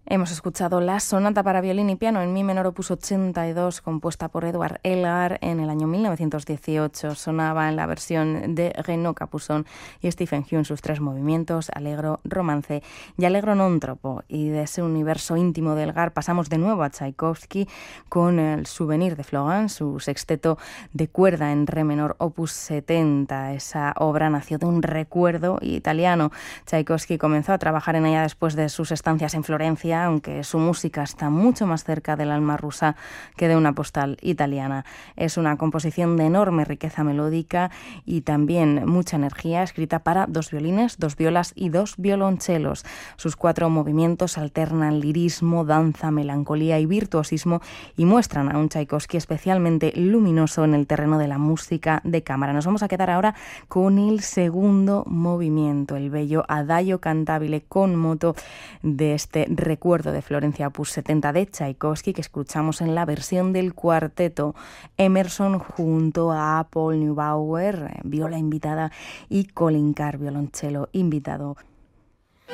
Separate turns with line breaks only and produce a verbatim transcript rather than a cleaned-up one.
Hemos escuchado la sonata para violín y piano en mi menor opus ochenta y dos, compuesta por Edward Elgar en el año mil novecientos dieciocho. Sonaba en la versión de Renaud Capuzón y Stephen Hugh en sus tres movimientos, Allegro, Romance y Allegro non troppo. Y de ese universo íntimo de Elgar pasamos de nuevo a Tchaikovsky con el Souvenir de Florence, su sexteto de cuerda en re menor opus setenta. Esa obra nació de un recuerdo italiano. Tchaikovsky comenzó a trabajar en ella después de sus estancias en Florencia, aunque su música está mucho más cerca del alma rusa que de una postal italiana. Es una composición de enorme riqueza melódica y también mucha energía, escrita para dos violines, dos violas y dos violonchelos. Sus cuatro movimientos alternan lirismo, danza, melancolía y virtuosismo y muestran a un Tchaikovsky especialmente luminoso en el terreno de la música de cámara. Nos vamos a quedar ahora con el segundo movimiento, el bello Adagio cantabile con moto de este recuerdo de Florencia opus setenta de Tchaikovsky, que escuchamos en la versión del cuarteto Emerson junto a Paul Neubauer, viola invitada, y Colin Carr, violonchelo invitado.